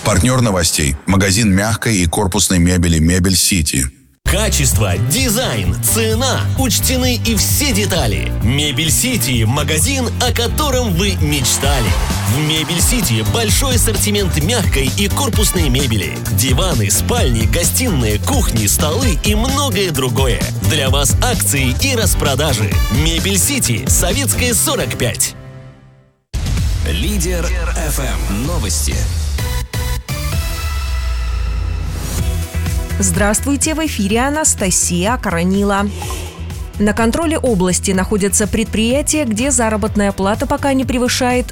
Партнер новостей – магазин мягкой и корпусной мебели «Мебель Сити». Качество, дизайн, цена – учтены и все детали. «Мебель Сити» – магазин, о котором вы мечтали. В «Мебель Сити» большой ассортимент мягкой и корпусной мебели. Диваны, спальни, гостиные, кухни, столы и многое другое. Для вас акции и распродажи. «Мебель Сити», Советская, 45. Лидер ФМ. Новости. Здравствуйте, в эфире Анастасия Коронила. На контроле области находятся предприятия, где заработная плата пока не превышает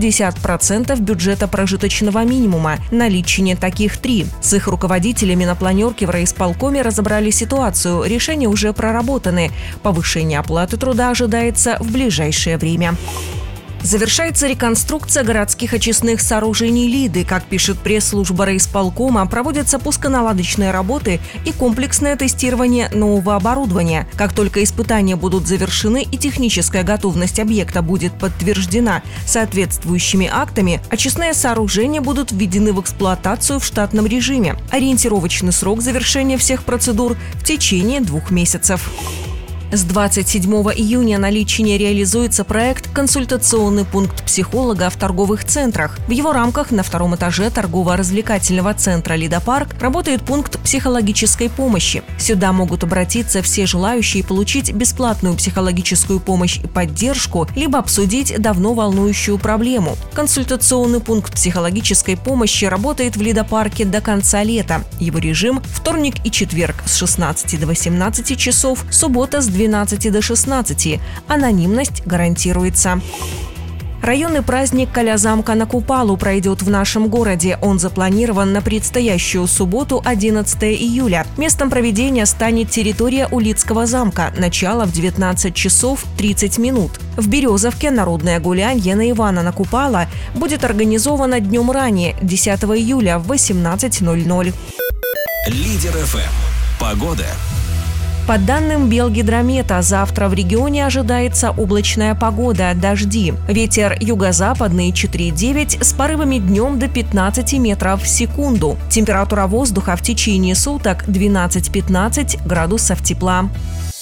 150% бюджета прожиточного минимума. Наличие таких 3. С их руководителями на планерке в райисполкоме разобрали ситуацию. Решения уже проработаны. Повышение оплаты труда ожидается в ближайшее время. Завершается реконструкция городских очистных сооружений Лиды. Как пишет пресс-служба райисполкома, проводятся пусконаладочные работы и комплексное тестирование нового оборудования. Как только испытания будут завершены и техническая готовность объекта будет подтверждена соответствующими актами, очистные сооружения будут введены в эксплуатацию в штатном режиме. Ориентировочный срок завершения всех процедур в течение 2 месяцев. С 27 июня на Личине реализуется проект «Консультационный пункт психолога в торговых центрах». В его рамках на 2-м этаже торгово-развлекательного центра «Лида-парк» работает пункт психологической помощи. Сюда могут обратиться все желающие получить бесплатную психологическую помощь и поддержку, либо обсудить давно волнующую проблему. Консультационный пункт психологической помощи работает в Лида-парке до конца лета. Его режим – вторник и четверг с 16 до 18 часов, суббота с 12 до 16. Анонимность гарантируется. Районный праздник Калязамка на Купалу пройдет в нашем городе. Он запланирован на предстоящую субботу, 11 июля. Местом проведения станет территория Улицкого замка. Начало в 19 часов 30 минут. В Березовке народное гулянье на Ивана на Купала будет организовано днем ранее, 10 июля в 18:00. Лидер ФМ. Погода. По данным Белгидромета, завтра в регионе ожидается облачная погода, дожди. Ветер юго-западный 4,9 с порывами днем до 15 метров в секунду. Температура воздуха в течение суток 12-15 градусов тепла.